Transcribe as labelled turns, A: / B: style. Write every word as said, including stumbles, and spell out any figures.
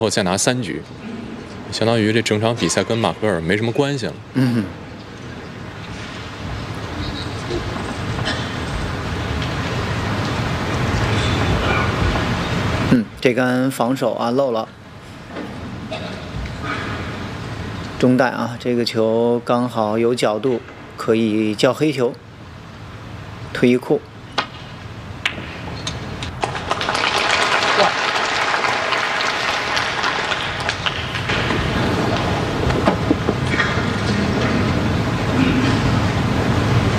A: 后再拿三局，相当于这整场比赛跟马格尔没什么关系了。
B: 嗯。嗯，这杆防守啊漏了。中带啊，这个球刚好有角度，可以叫黑球，退一库。